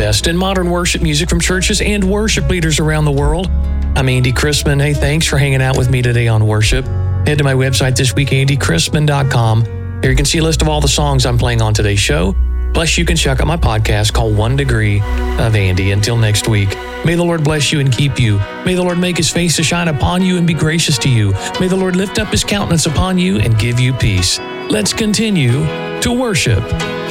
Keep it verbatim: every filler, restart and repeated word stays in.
best in modern worship music from churches and worship leaders around the world. I'm Andy Chrisman. Hey, thanks for hanging out with me today on worship. Head to my website this week, andy chrisman dot com. Here you can see a list of all the songs I'm playing on today's show. Plus, you can check out my podcast called One Degree of Andy. Until next week, may the Lord bless you and keep you. May the Lord make his face to shine upon you and be gracious to you. May the Lord lift up his countenance upon you and give you peace. Let's continue to worship.